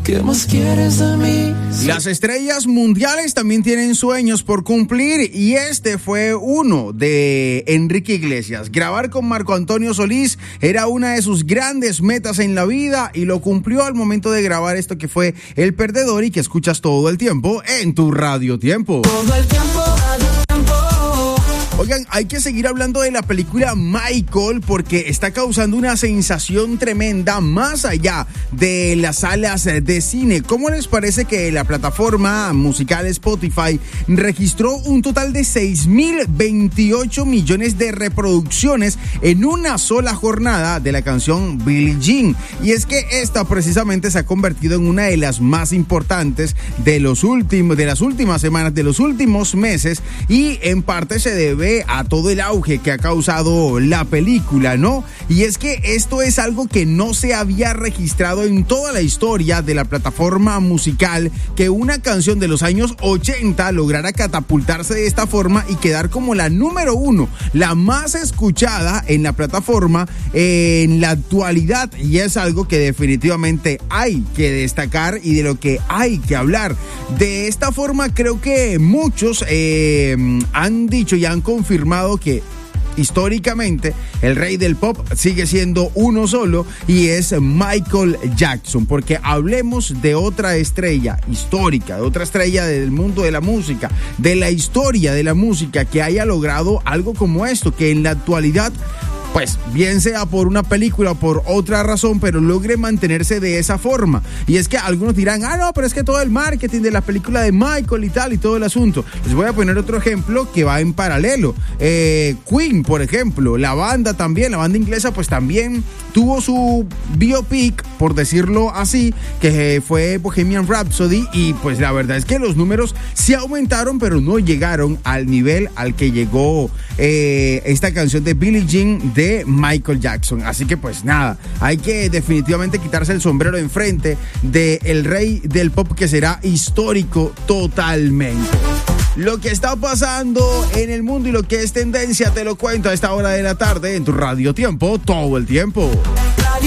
¿Qué más quieres de mí? Las estrellas mundiales también tienen sueños por cumplir y este fue uno de Enrique Iglesias. Grabar con Marco Antonio Solís era una de sus grandes metas en la vida y lo cumplió al momento de grabar esto que fue El Perdedor y que escuchas todo el tiempo en tu Radio Tiempo. Todo el tiempo, Radio Tiempo. Oigan, hay que seguir hablando de la película Michael porque está causando una sensación tremenda más allá de las salas de cine. ¿Cómo les parece que la plataforma musical Spotify registró un total de 6.028 millones de reproducciones en una sola jornada de la canción Billie Jean? Y es que esta precisamente se ha convertido en una de las más importantes de las últimas semanas, de los últimos meses, y en parte se debe a todo el auge que ha causado la película, ¿no? Y es que esto es algo que no se había registrado en toda la historia de la plataforma musical, que una canción de los años 80 lograra catapultarse de esta forma y quedar como la número 1, la más escuchada en la plataforma en la actualidad, y es algo que definitivamente hay que destacar y de lo que hay que hablar. De esta forma creo que muchos han dicho y han confirmado que históricamente el rey del pop sigue siendo uno solo y es Michael Jackson, porque hablemos de otra estrella histórica, de otra estrella del mundo de la música, de la historia de la música que haya logrado algo como esto, que en la actualidad, pues bien sea por una película o por otra razón, pero logre mantenerse de esa forma. Y es que algunos dirán, no, pero es que todo el marketing de la película de Michael y tal y todo el asunto. Les voy a poner otro ejemplo que va en paralelo. Queen, por ejemplo, la banda inglesa, pues también tuvo su biopic, por decirlo así, que fue Bohemian Rhapsody, y pues la verdad es que los números sí aumentaron, pero no llegaron al nivel al que llegó esta canción de Billie Jean de Michael Jackson. Así que pues nada, hay que definitivamente quitarse el sombrero enfrente del rey del pop, que será histórico totalmente. Lo que está pasando en el mundo y lo que es tendencia te lo cuento a esta hora de la tarde en tu Radio Tiempo, todo el tiempo.